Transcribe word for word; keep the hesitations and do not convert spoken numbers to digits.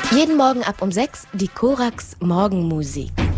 Jeden Morgen ab um sechs die Korax Morgenmusik.